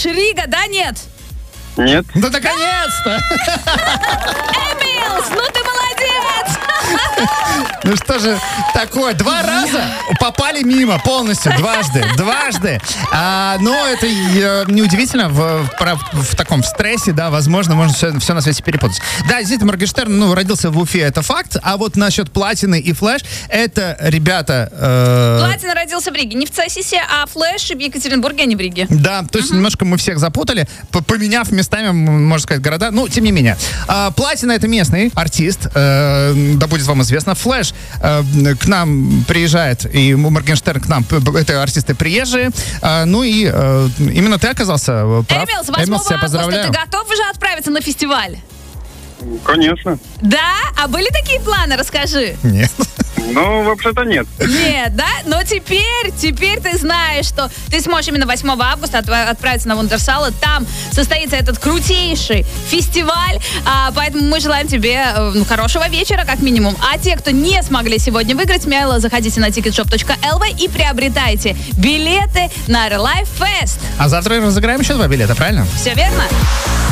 Флэш, Рига, да, нет? Нет. Ну, наконец-то! Эмилс, ну ты молодец! Ну что же такое? 2 раза попали мимо полностью. Дважды. Но это неудивительно. В таком стрессе, да, возможно, можно все на свете перепутать. Да, действительно, Моргенштерн, родился в Уфе, это факт. А вот насчет Платины и Флэш, это, ребята... Платина родился в Риге, не в Цесисе, а Флэш в Екатеринбурге, а не в Риге. Да, то есть немножко мы всех запутали, поменяв местами, можно сказать, города. Ну, тем не менее. Платина — это местный артист, да будет вам известно. Флэш к нам приезжает, и Моргенштерн к нам, это артисты приезжие. Ну и именно ты оказался прав. Эмилс, 8 августа ты готов уже отправиться на фестиваль? Конечно. Да? А были такие планы? Расскажи. Нет. Ну, вообще-то нет. Нет, да? Но теперь ты знаешь, что ты сможешь именно 8 августа отправиться на Вундерсала. Там состоится этот крутейший фестиваль. Поэтому мы желаем тебе хорошего вечера, как минимум. А те, кто не смогли сегодня выиграть, смело заходите на ticketshop.lv и приобретайте билеты на Real Life Fest. А завтра разыграем еще 2 билета, правильно? Все верно?